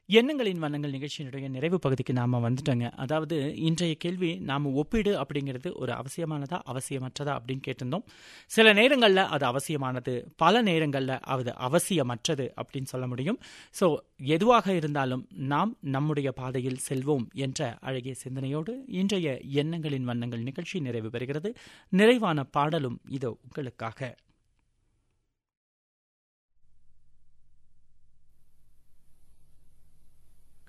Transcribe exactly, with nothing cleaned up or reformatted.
எண்ணங்களின் வண்ணங்கள் நிகழ்ச்சியினுடைய நிறைவு பகுதிக்கு நாம் வந்துட்டோங்க. அதாவது இன்றைய கேள்வி, நாம் ஒப்பீடு அப்படிங்கிறது ஒரு அவசியமானதா அவசியமற்றதா அப்படின்னு கேட்டிருந்தோம். சில நேரங்களில் அது அவசியமானது, பல நேரங்களில் அது அவசியமற்றது அப்படின்னு சொல்ல முடியும். ஸோ எதுவாக இருந்தாலும் நாம் நம்முடைய பாதையில் செல்வோம் என்ற அழகிய சிந்தனையோடு இன்றைய எண்ணங்களின் வண்ணங்கள் நிகழ்ச்சி நிறைவு பெறுகிறது. நிறைவான பாடலும் இதோ உங்களுக்காக.